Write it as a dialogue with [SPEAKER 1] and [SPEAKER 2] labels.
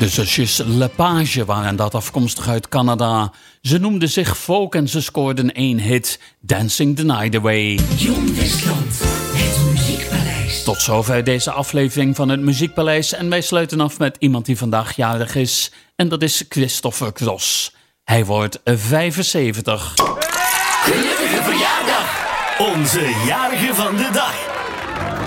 [SPEAKER 1] De zusjes Lepage waren dat, afkomstig uit Canada. Ze noemden zich folk en ze scoorden 1 hit, Dancing the Night Away.
[SPEAKER 2] Jong Westland, het Muziekpaleis.
[SPEAKER 1] Tot zover deze aflevering van het Muziekpaleis. En wij sluiten af met iemand die vandaag jarig is. En dat is Christopher Cross. Hij wordt 75.
[SPEAKER 2] Gelukkige verjaardag!
[SPEAKER 3] Onze jarige van de dag.